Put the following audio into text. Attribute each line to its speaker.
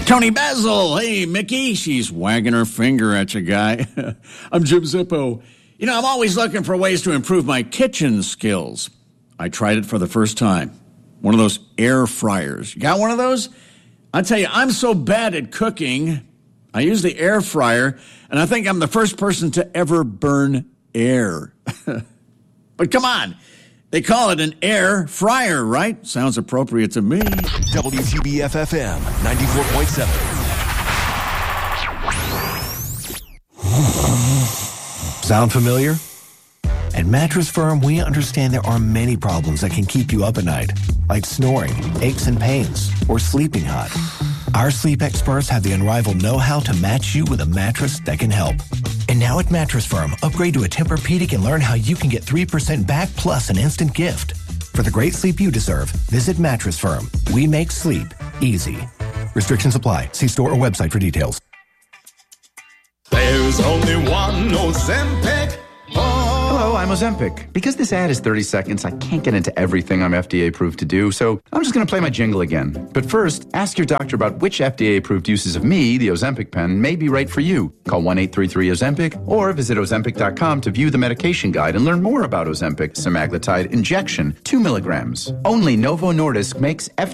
Speaker 1: Tony Basil. Hey, Mickey. She's wagging her finger at you, guy. I'm Jim Zippo. You know, I'm always looking for ways to improve my kitchen skills. I tried it for the first time. One of those air fryers. You got one of those? I tell you, I'm so bad at cooking. I use the air fryer, and I think I'm the first person to ever burn air. But come on. They call it an air fryer, right? Sounds appropriate to me.
Speaker 2: WGBF-FM 94.7. Sound familiar? At Mattress Firm, we understand there are many problems that can keep you up at night, like snoring, aches and pains, or sleeping hot. Our sleep experts have the unrivaled know-how to match you with a mattress that can help. And now at Mattress Firm, upgrade to a Tempur-Pedic and learn how you can get 3% back plus an instant gift. For the great sleep you deserve, visit Mattress Firm. We make sleep easy. Restrictions apply. See store or website for details.
Speaker 3: There's only one Ozempic.
Speaker 4: Hello, I'm Ozempic. Because this ad is 30 seconds, I can't get into everything I'm FDA approved to do, so I'm just going to play my jingle again. But first, ask your doctor about which FDA approved uses of me, the Ozempic pen, may be right for you. Call 1-833-OZEMPIC or visit Ozempic.com to view the medication guide and learn more about Ozempic semaglutide injection, 2 milligrams. Only Novo Nordisk makes